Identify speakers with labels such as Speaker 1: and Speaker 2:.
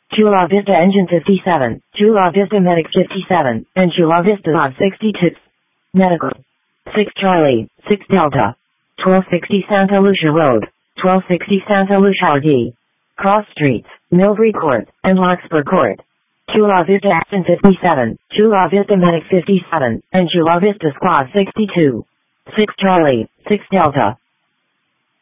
Speaker 1: Chula Vista Engine 57, Chula Vista Medic 57, and Chula Vista Dog 62. Medical. 6 Charlie, 6 Delta. 1260 Santa Lucia Road, 1260 Santa Lucia RD. Cross Streets, Millbury Court, and Larkspur Court. Chula Vista Action 57, Chula Vista Medic 57, and Chula Vista Squad 62. 6 Charlie, 6 Delta.